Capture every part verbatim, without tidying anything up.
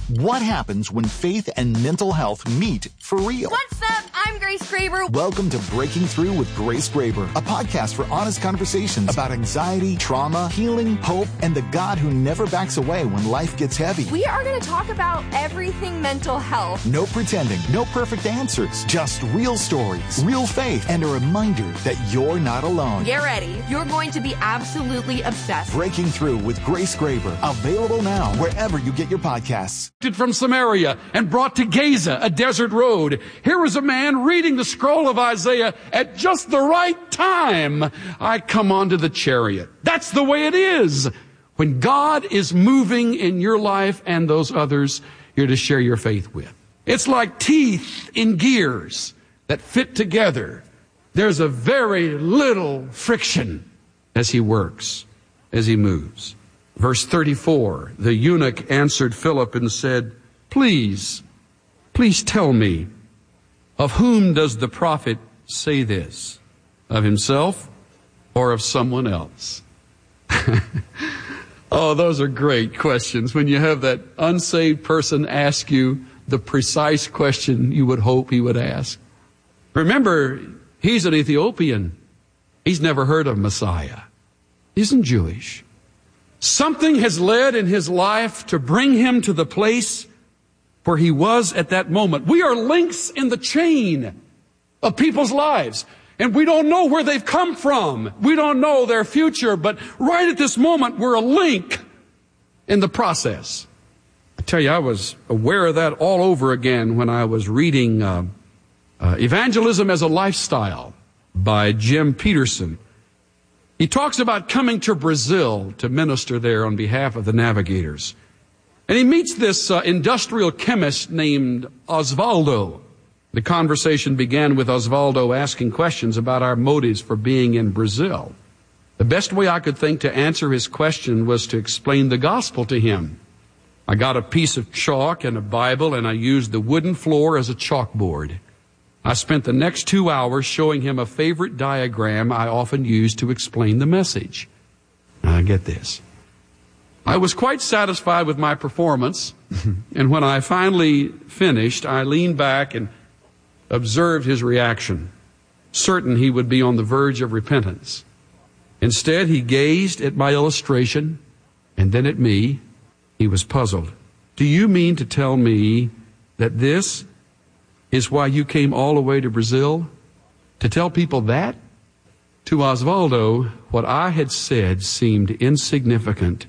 What happens when faith and mental health meet for real? What's up? I'm Grace Graber. Welcome to Breaking Through with Grace Graber, a podcast for honest conversations about anxiety, trauma, healing, hope, and the God who never backs away when life gets heavy. We are going to talk about everything mental health. No pretending, no perfect answers, just real stories, real faith, and a reminder that you're not alone. Get ready. You're going to be absolutely obsessed. Breaking Through with Grace Graber, available now wherever you get your podcasts. From Samaria and brought to Gaza, a desert road. Here was a man reading the scroll of Isaiah at just the right time. I come onto the chariot. That's the way it is. When God is moving in your life and those others you're to share your faith with. It's like teeth in gears that fit together. There's a very little friction as he works, as he moves. Verse thirty-four, the eunuch answered Philip and said, Please, please tell me, of whom does the prophet say this? Of himself or of someone else? Oh, those are great questions. When you have that unsaved person ask you the precise question you would hope he would ask. Remember, he's an Ethiopian. He's never heard of Messiah. He isn't Jewish. Something has led in his life to bring him to the place where he was at that moment. We are links in the chain of people's lives, and we don't know where they've come from. We don't know their future, but right at this moment, we're a link in the process. I tell you, I was aware of that all over again when I was reading uh, uh, Evangelism as a Lifestyle by Jim Peterson. He talks about coming to Brazil to minister there on behalf of the Navigators. And he meets this uh, industrial chemist named Osvaldo. The conversation began with Osvaldo asking questions about our motives for being in Brazil. The best way I could think to answer his question was to explain the gospel to him. I got a piece of chalk and a Bible, and I used the wooden floor as a chalkboard. I spent the next two hours showing him a favorite diagram I often use to explain the message. Now, get this. I was quite satisfied with my performance, and when I finally finished, I leaned back and observed his reaction, certain he would be on the verge of repentance. Instead, he gazed at my illustration and then at me. He was puzzled. Do you mean to tell me that this is why you came all the way to Brazil? To tell people that? To Osvaldo, what I had said seemed insignificant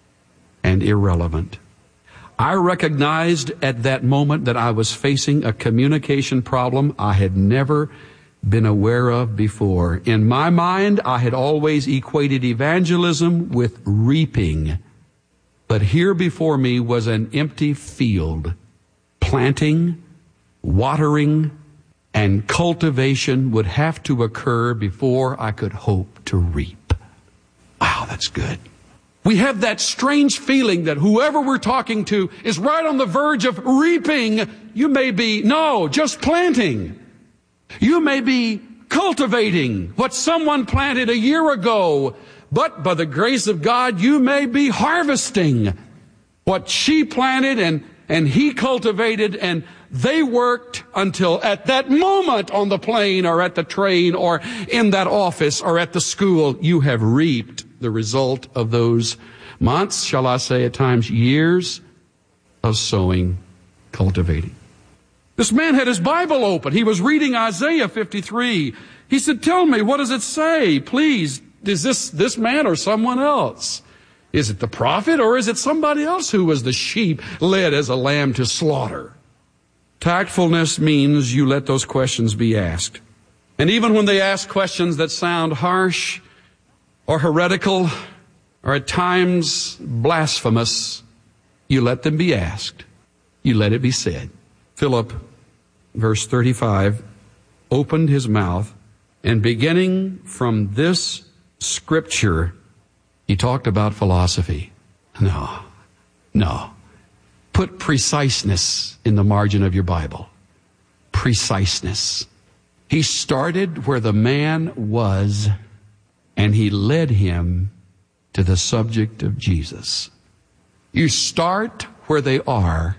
and irrelevant. I recognized at that moment that I was facing a communication problem I had never been aware of before. In my mind, I had always equated evangelism with reaping. But here before me was an empty field. Planting, watering, and cultivation would have to occur before I could hope to reap. Wow, that's good. We have that strange feeling that whoever we're talking to is right on the verge of reaping. You may be, no, just planting. You may be cultivating what someone planted a year ago, but by the grace of God, you may be harvesting what she planted and, and he cultivated, and they worked until at that moment on the plane or at the train or in that office or at the school, you have reaped the result of those months, shall I say at times years, of sowing, cultivating. This man had his Bible open. He was reading Isaiah fifty-three. He said, tell me, what does it say? Please, is this this man or someone else? Is it the prophet or is it somebody else who was the sheep led as a lamb to slaughter? Tactfulness means you let those questions be asked. And even when they ask questions that sound harsh or heretical or at times blasphemous, you let them be asked. You let it be said. Philip, verse thirty-five, opened his mouth, and beginning from this scripture, he talked about philosophy. No, no. Put preciseness in the margin of your Bible. Preciseness. He started where the man was, and he led him to the subject of Jesus. You start where they are,